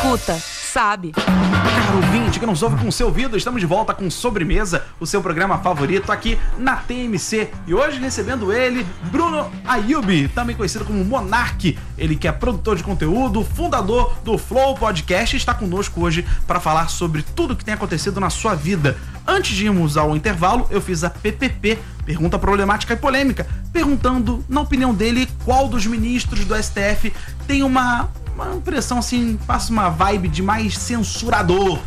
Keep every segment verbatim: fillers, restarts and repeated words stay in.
escuta, sabe. Caro ouvinte que nos ouve com o seu ouvido, estamos de volta com Sobremesa, o seu programa favorito aqui na T M C. E hoje recebendo ele, Bruno Ayub, também conhecido como Monark. Ele que é produtor de conteúdo, fundador do Flow Podcast, está conosco hoje para falar sobre tudo que tem acontecido na sua vida. Antes de irmos ao intervalo, eu fiz a P P P, pergunta problemática e polêmica, perguntando, na opinião dele, qual dos ministros do S T F tem uma... uma impressão assim, passa uma vibe de mais censurador.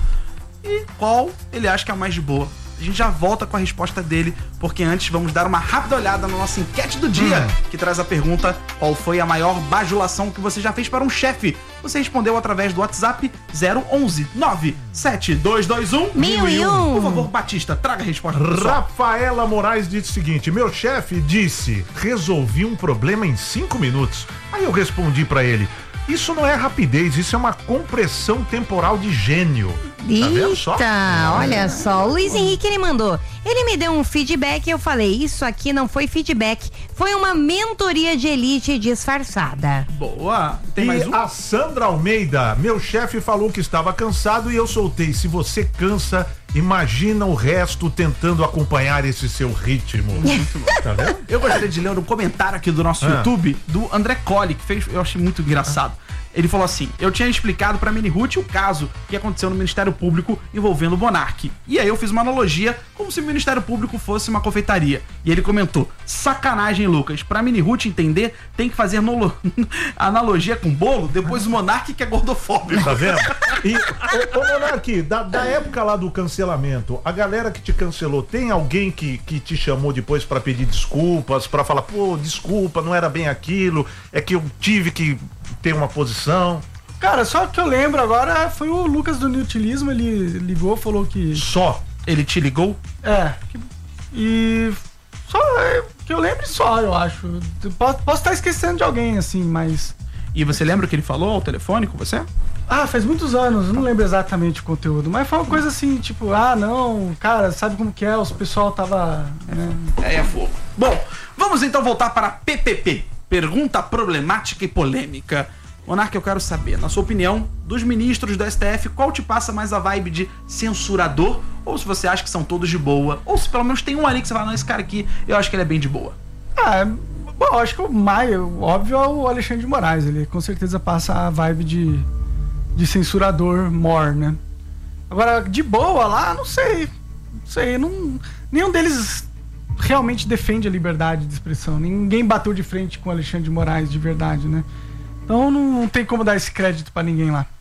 E qual ele acha que é a mais de boa? A gente já volta com a resposta dele, porque antes vamos dar uma rápida olhada na nossa enquete do dia, hum. que traz a pergunta: qual foi a maior bajulação que você já fez para um chefe? Você respondeu através do WhatsApp zero onze nove sete dois dois um mil e um. Por favor, Batista, traga a resposta. Rafaela Moraes disse o seguinte: meu chefe disse, resolvi um problema em cinco minutos. Aí eu respondi para ele: isso não é rapidez, isso é uma compressão temporal de gênio. Eita, tá vendo só? Olha só, o Luiz Henrique, ele mandou, ele me deu um feedback e eu falei, isso aqui não foi feedback, foi uma mentoria de elite disfarçada. Boa. Tem e mais um? A Sandra Almeida, meu chefe falou que estava cansado e eu soltei, se você cansa, imagina o resto tentando acompanhar esse seu ritmo. Muito bom. Tá vendo? Eu gostaria de ler um comentário aqui do nosso ah. YouTube, do André Colli, que fez, eu achei muito engraçado. Ele falou assim: eu tinha explicado pra Mini Ruth o caso que aconteceu no Ministério Público envolvendo o Monark. E aí eu fiz uma analogia como se o Ministério Público fosse uma confeitaria. E ele comentou: sacanagem, Lucas. Pra Mini Ruth entender, tem que fazer nolo... analogia com bolo, depois o Monark que é gordofóbico. Tá vendo? E, ô, ô Monark, da, da época lá do cancelamento, a galera que te cancelou, tem alguém que, que te chamou depois pra pedir desculpas, pra falar, pô, desculpa, não era bem aquilo, é que eu tive que ter uma posição? Cara, só que eu lembro agora foi o Lucas do Nutilismo, ele ligou, falou que... Só? Ele te ligou? É. Que, e... Só que eu lembre só, eu acho. Posso, posso estar esquecendo de alguém, assim, mas... E você lembra o que ele falou ao telefone com você? Ah, faz muitos anos, eu não lembro exatamente o conteúdo, mas foi uma coisa assim, tipo, ah, não, cara, sabe como que é, o pessoal tava... Né? É, é fogo. Bom, vamos então voltar para a P P P. Pergunta problemática e polêmica. Monark, eu quero saber, na sua opinião, dos ministros do S T F, qual te passa mais a vibe de censurador? Ou se você acha que são todos de boa? Ou se pelo menos tem um ali que você fala, não, esse cara aqui, eu acho que ele é bem de boa. Ah, bom, acho que o mais óbvio é o Alexandre de Moraes. Ele com certeza passa a vibe de, de censurador more, né? Agora, de boa lá, não sei. Não sei, não, nenhum deles realmente defende a liberdade de expressão. Ninguém bateu de frente com o Alexandre de Moraes de verdade, né? Então não tem como dar esse crédito pra ninguém lá.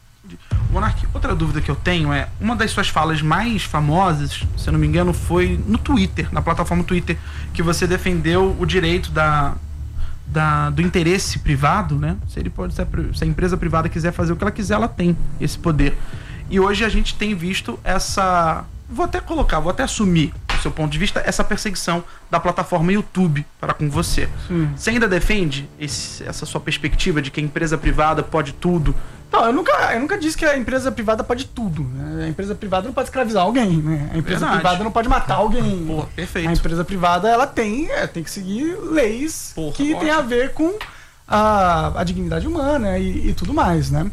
Monark, outra dúvida que eu tenho é, uma das suas falas mais famosas, se eu não me engano, foi no Twitter, na plataforma Twitter, que você defendeu o direito da, da, do interesse privado, né? Se ele pode ser, se a empresa privada quiser fazer o que ela quiser, ela tem esse poder. E hoje a gente tem visto essa... Vou até colocar, vou até assumir do seu ponto de vista essa perseguição da plataforma YouTube para com você. Sim. Você ainda defende esse, essa sua perspectiva de que a empresa privada pode tudo? Não, eu nunca, eu nunca disse que a empresa privada pode tudo, né? A empresa privada não pode escravizar alguém, né? A empresa Verdade. privada não pode matar alguém. Pô, perfeito. A empresa privada, ela tem, é, tem que seguir leis Porra, que tem a ver com a, a dignidade humana e, e tudo mais, né?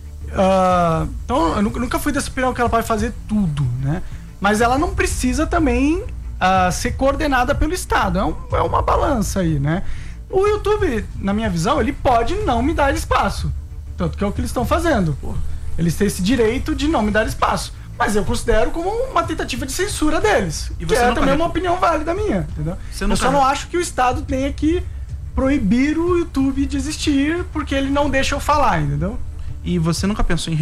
Uh, então, eu nunca fui dessa opinião que ela pode fazer tudo, né? Mas ela não precisa também uh, ser coordenada pelo Estado. É, um, é uma balança aí, né? O YouTube, na minha visão, ele pode não me dar espaço. Tanto que é o que eles estão fazendo. Pô. Eles têm esse direito de não me dar espaço. Mas eu considero como uma tentativa de censura deles. E que é também uma opinião válida minha, entendeu? Eu só não acho que o Estado tenha que proibir o YouTube de existir porque ele não deixa eu falar, entendeu? E você nunca pensou em